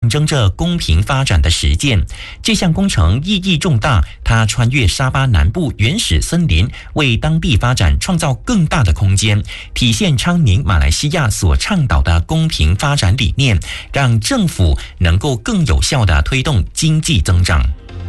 征着公平发展的实践。这项工程意义重大，它穿越沙巴南部原始森林，为当地发展创造更大的空间，体现昌明马来西亚所倡导的公平发展理念，让政府能够更有效地推动经济增长。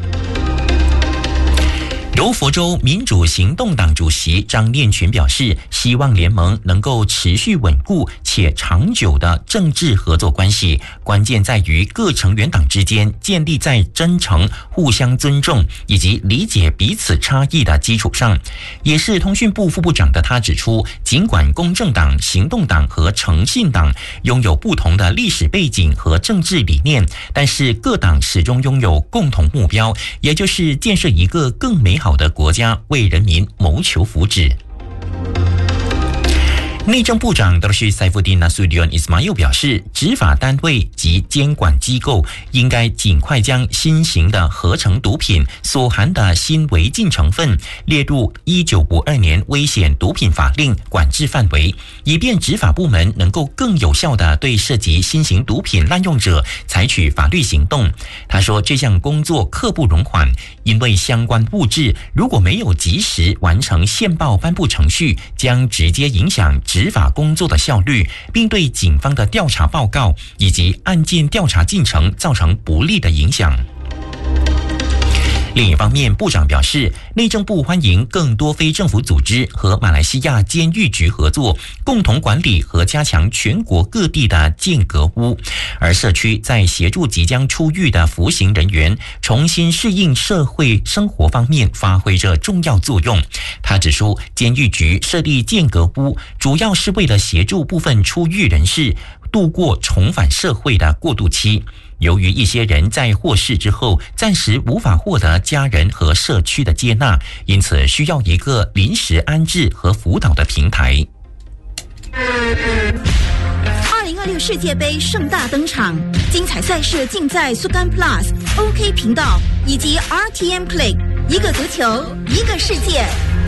柔佛州民主行动党主席张念群表示，希望联盟能够持续稳固且长久的政治合作关系，关键在于各成员党之间建立在真诚、互相尊重以及理解彼此差异的基础上。也是通讯部副部长的他指出，尽管公正党、行动党和诚信党拥有不同的历史背景和政治理念，但是各党始终拥有共同目标，也就是建设一个更美好的国家，为人民谋求福祉。内政部长德什塞夫丁纳苏迪恩伊斯马尤表示，执法单位及监管机构应该尽快将新型的合成毒品所含的新违禁成分列入1952年危险毒品法令管制范围，以便执法部门能够更有效地对涉及新型毒品滥用者采取法律行动。他说，这项工作刻不容缓，因为相关物质如果没有及时完成宪报颁布程序，将直接影响执法工作的效率，并对警方的调查报告以及案件调查进程造成不利的影响。另一方面，部长表示，内政部欢迎更多非政府组织和马来西亚监狱局合作，共同管理和加强全国各地的间隔屋，而社区在协助即将出狱的服刑人员重新适应社会生活方面发挥着重要作用。他指出，监狱局设立间隔屋，主要是为了协助部分出狱人士度过重返社会的过渡期。由于一些人在获释之后暂时无法获得家人和社区的接纳，因此需要一个临时安置和辅导的平台。 2026世界杯盛大登场，精彩赛事尽在 Sukan Plus、OK 频道以及 RTM Play， 一个足球，一个世界。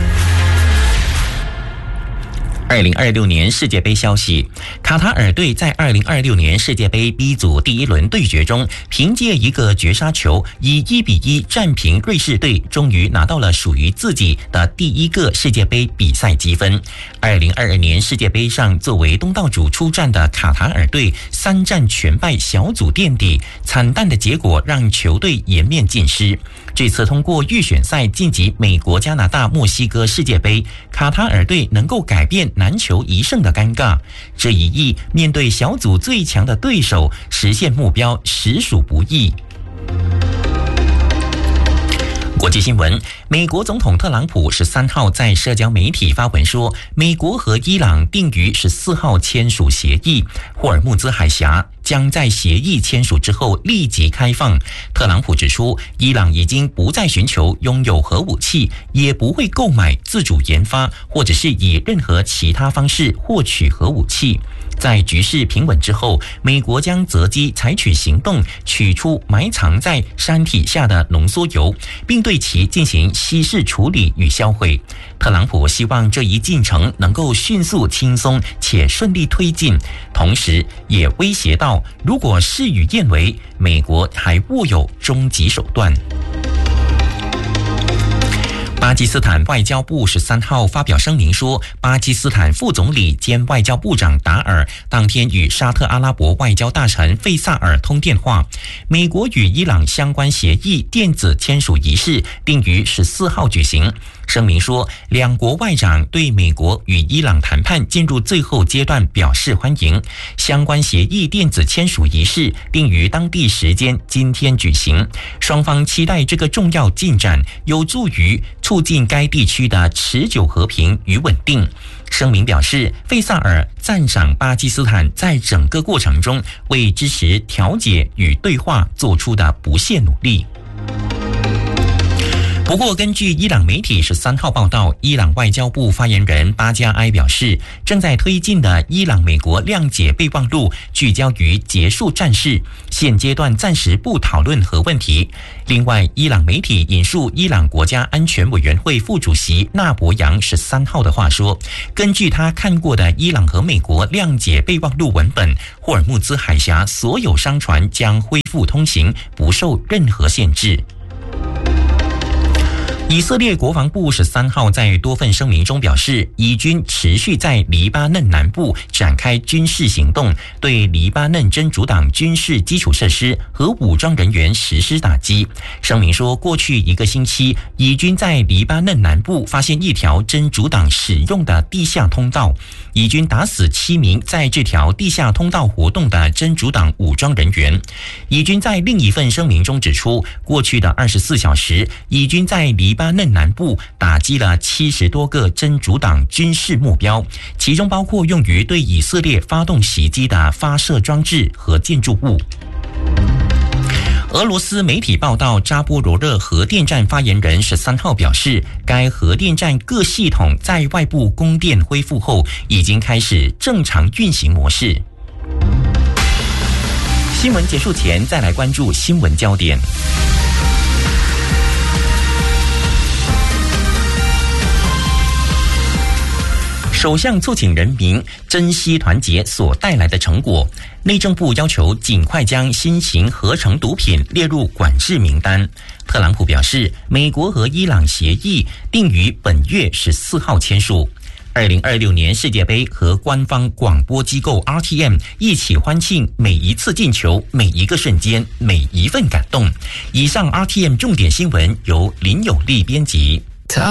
2026年世界杯消息，卡塔尔队在2026年世界杯 B 组第一轮对决中，凭借一个绝杀球，以1-1战平瑞士队，终于拿到了属于自己的第一个世界杯比赛积分。2022年世界杯上，作为东道主出战的卡塔尔队3战全败，小组垫底，惨淡的结果让球队颜面尽失。这次通过预选赛晋级美国、加拿大、墨西哥世界杯，卡塔尔队能够改变难求一胜的尴尬，这一役面对小组最强的对手，实现目标实属不易。国际新闻，美国总统特朗普13号在社交媒体发文说，美国和伊朗定于14号签署协议，霍尔木兹海峡将在协议签署之后立即开放。特朗普指出，伊朗已经不再寻求拥有核武器，也不会购买、自主研发或者是以任何其他方式获取核武器。在局势平稳之后，美国将择机采取行动，取出埋藏在山体下的浓缩铀，并对其进行稀释处理与销毁。特朗普希望这一进程能够迅速、轻松且顺利推进，同时也威胁到，如果事与愿违，美国还握有终极手段。巴基斯坦外交部13号发表声明说，巴基斯坦副总理兼外交部长达尔当天与沙特阿拉伯外交大臣费萨尔通电话。美国与伊朗相关协议电子签署仪式定于14号举行。声明说，两国外长对美国与伊朗谈判进入最后阶段表示欢迎。相关协议电子签署仪式定于当地时间今天举行。双方期待这个重要进展有助于促进该地区的持久和平与稳定。声明表示，费萨尔赞赏巴基斯坦在整个过程中为支持调解与对话做出的不懈努力。 不过，根据伊朗媒体13号报道，伊朗外交部发言人巴加埃表示，正在推进的伊朗美国谅解备忘录聚焦于结束战事，现阶段暂时不讨论核问题。另外，伊朗媒体引述伊朗国家安全委员会副主席纳博扬13号的话说，根据他看过的伊朗和美国谅解备忘录文本，霍尔木兹海峡所有商船将恢复通行，不受任何限制。以色列国防部13号在多份声明中表示，以军持续在黎巴嫩南部展开军事行动，对黎巴嫩真主党军事基础设施和武装人员实施打击。声明说，过去1个星期，以军在黎巴嫩南部发现一条真主党使用的地下通道，以军打死7名在这条地下通道活动的真主党武装人员。以军在另一份声明中指出，过去的24小时，以军在黎巴嫩南部打击了70多个真主党军事目标，其中包括用于对以色列发动袭击的发射装置和建筑物。俄罗斯媒体报道，扎波罗热核电站发言人13号表示，该核电站各系统在外部供电恢复后，已经开始正常运行模式。新闻结束前，再来关注新闻焦点。首相促请人民珍惜团结所带来的成果。内政部要求尽快将新型合成毒品列入管制名单。特朗普表示，美国和伊朗协议定于本月14号签署。2026年世界杯和官方广播机构 RTM 一起欢庆每一次进球、每一个瞬间、每一份感动。以上 RTM 重点新闻由林有利编辑。